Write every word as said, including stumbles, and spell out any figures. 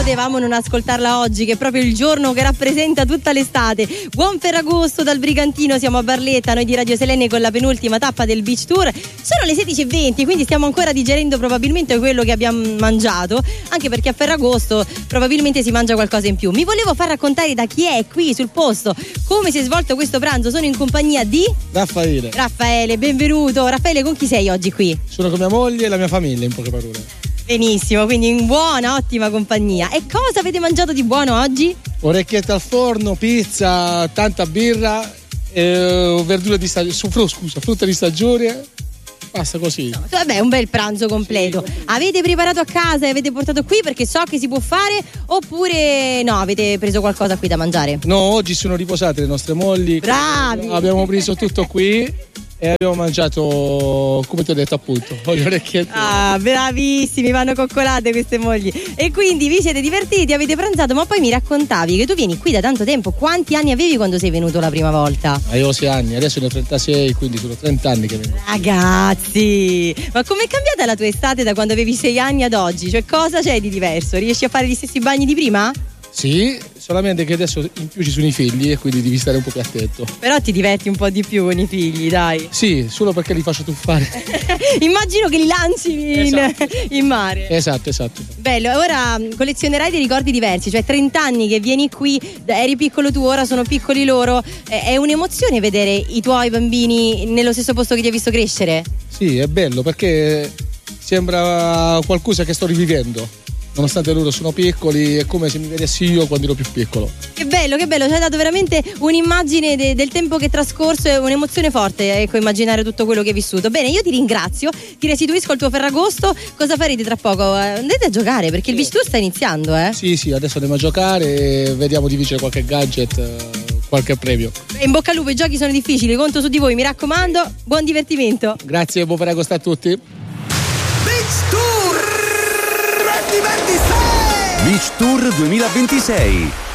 potevamo non ascoltarla oggi, che è proprio il giorno che rappresenta tutta l'estate. Buon Ferragosto dal Brigantino, siamo a Barletta, noi di Radio Selene con la penultima tappa del Beach Tour. Sono le sedici e venti, quindi stiamo ancora digerendo probabilmente quello che abbiamo mangiato, anche perché a Ferragosto probabilmente si mangia qualcosa in più. Mi volevo far raccontare da chi è qui sul posto, come si è svolto questo pranzo. Sono in compagnia di Raffaele. Raffaele, benvenuto. Raffaele, con chi sei oggi qui? Sono con mia moglie e la mia famiglia, in poche parole. Benissimo, quindi in buona, ottima compagnia. E cosa avete mangiato di buono oggi? Orecchiette al forno, pizza, tanta birra, eh, verdura di stagione, scusa, frutta di stagione, basta così. No, vabbè, un bel pranzo completo. Sì. Avete preparato a casa e avete portato qui perché so che si può fare, oppure no, avete preso qualcosa qui da mangiare? No, oggi sono riposate le nostre mogli. Bravi! Abbiamo preso tutto qui e abbiamo mangiato, come ti ho detto appunto, le orecchiette. Ah, bravissimi, vanno coccolate queste mogli. E quindi vi siete divertiti, avete pranzato, ma poi mi raccontavi che tu vieni qui da tanto tempo. Quanti anni avevi quando sei venuto la prima volta? Avevo sei anni, adesso ne ho trentasei, quindi sono trenta anni che vengo. Ragazzi, ma com'è cambiata la tua estate da quando avevi sei anni ad oggi? Cioè, cosa c'è di diverso? Riesci a fare gli stessi bagni di prima? Sì, solamente che adesso in più ci sono i figli e quindi devi stare un po' più attento. Però ti diverti un po' di più con i figli, dai. Sì, solo perché li faccio tuffare. Immagino che li lanci in, esatto. in mare. Esatto, esatto. Bello, ora collezionerai dei ricordi diversi, cioè trenta anni che vieni qui, eri piccolo tu, ora sono piccoli loro. È un'emozione vedere i tuoi bambini nello stesso posto che ti hai visto crescere? Sì, è bello perché sembra qualcosa che sto rivivendo. Nonostante loro sono piccoli, è come se mi vedessi io quando ero più piccolo. Che bello, che bello, ci hai dato veramente un'immagine de- del tempo che è trascorso e un'emozione forte, ecco, immaginare tutto quello che hai vissuto. Bene, io ti ringrazio, ti restituisco il tuo Ferragosto. Cosa farete tra poco? Andate a giocare perché il Beach Tour sta iniziando, eh? Sì, sì, adesso andiamo a giocare e vediamo di vincere qualche gadget, qualche premio. In bocca al lupo, i giochi sono difficili, conto su di voi, mi raccomando, buon divertimento. Grazie, buon Ferragosto a tutti. Beach Tour duemilaventisei Beach Tour duemilaventisei